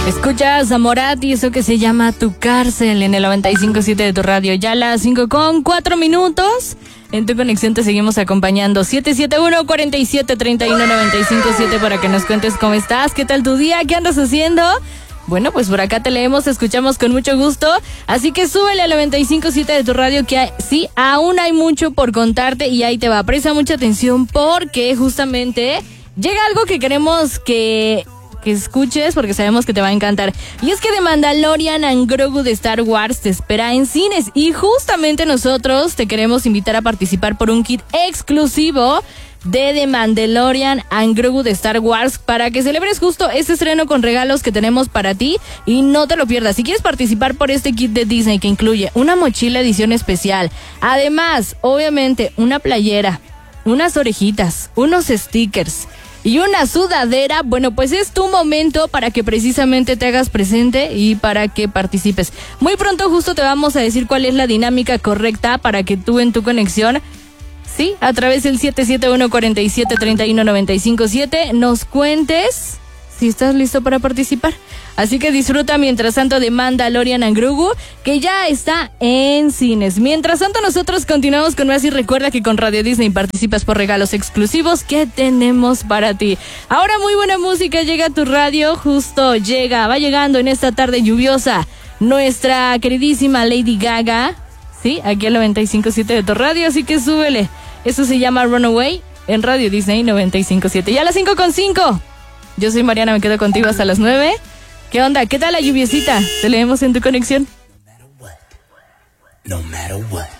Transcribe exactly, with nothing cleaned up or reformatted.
Escuchas a Morat y eso que se llama Tu Cárcel en el noventa y cinco punto siete de tu radio. Ya a las cinco con cuatro minutos. En tu conexión te seguimos acompañando. siete siete uno, cuatro siete, tres uno, nueve cinco siete para que nos cuentes cómo estás, qué tal tu día, qué andas haciendo. Bueno, pues por acá te leemos, te escuchamos con mucho gusto. Así que súbele al noventa y cinco punto siete de tu radio que hay, sí, aún hay mucho por contarte y ahí te va. Presta mucha atención porque justamente llega algo que queremos que... que escuches porque sabemos que te va a encantar. Y es que The Mandalorian and Grogu de Star Wars te espera en cines y justamente nosotros te queremos invitar a participar por un kit exclusivo de The Mandalorian and Grogu de Star Wars para que celebres justo este estreno con regalos que tenemos para ti y no te lo pierdas. Si quieres participar por este kit de Disney que incluye una mochila edición especial, además, obviamente, una playera, unas orejitas, unos stickers y una sudadera, bueno, pues es tu momento para que precisamente te hagas presente y para que participes. Muy pronto justo te vamos a decir cuál es la dinámica correcta para que tú en tu conexión, sí, a través del siete siete uno, cuatro siete, tres uno, nueve cinco siete, nos cuentes si estás listo para participar. Así que disfruta mientras tanto de Mandalorian and Grogu, que ya está en cines. Mientras tanto nosotros continuamos con más y recuerda que con Radio Disney participas por regalos exclusivos que tenemos para ti. Ahora muy buena música llega a tu radio, justo llega, va llegando en esta tarde lluviosa nuestra queridísima Lady Gaga, sí, aquí al noventa y cinco punto siete de tu radio, así que súbele. Eso se llama Runaway en Radio Disney noventa y cinco punto siete. Ya a las cinco con cinco. Yo soy Mariana, me quedo contigo hasta las nueve. ¿Qué onda? ¿Qué tal la lluviecita? Te leemos en tu conexión. No matter what. No matter what.